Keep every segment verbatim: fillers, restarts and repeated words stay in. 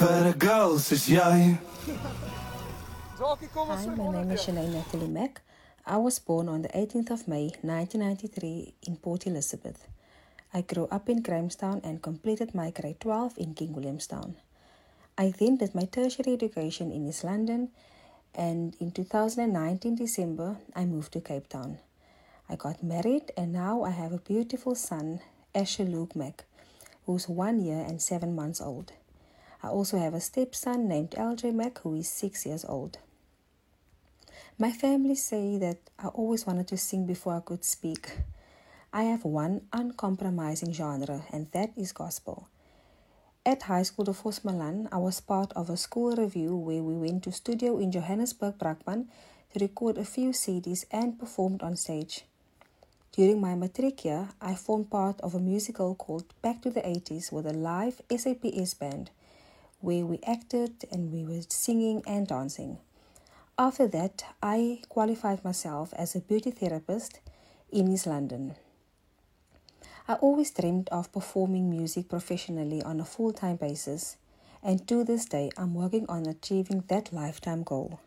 vir 'n girl soos jy. Hi, my name is Shanae Natalie Mack. I was born on the eighteenth of May, nineteen ninety-three in Port Elizabeth. I grew up in Grahamstown and completed my grade twelve in King Williamstown. I then did my tertiary education in East London, and in two thousand nineteen December, I moved to Cape Town. I got married, and now I have a beautiful son, Asher Luke Mack, who's one year and seven months old. I also have a stepson named L J Mack, who is six years old. My family say that I always wanted to sing before I could speak. I have one uncompromising genre, and that is gospel. At High School of Vosmalan, I was part of a school review where we went to studio in Johannesburg, Brakpan, to record a few C Ds and performed on stage. During my matric year, I formed part of a musical called Back to the eighties with a live S A P S band, where we acted and we were singing and dancing. After that, I qualified myself as a beauty therapist in East London. I always dreamed of performing music professionally on a full-time basis, and to this day, I'm working on achieving that lifetime goal.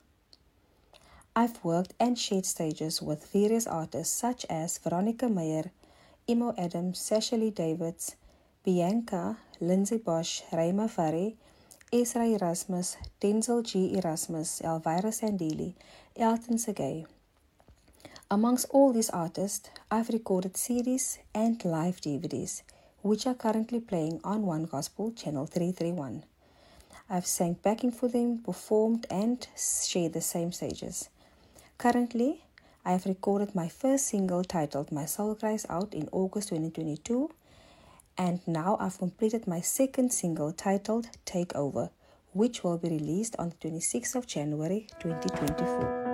I've worked and shared stages with various artists such as Veronica Meyer, Imo Adams, Sasha Lee Davids, Bianca, Lindsay Bosch, Raima Farre, Ezra Erasmus, Denzel G. Erasmus, Elvira Sandili, Elton Segay. Amongst all these artists, I've recorded C Ds and live D V Ds, which are currently playing on One Gospel, Channel three thirty-one. I've sang backing for them, performed, and shared the same stages. Currently, I have recorded my first single titled My Soul Cries Out in August twenty twenty-two, and now I've completed my second single titled Take Over, which will be released on the twenty-sixth of January twenty twenty-four.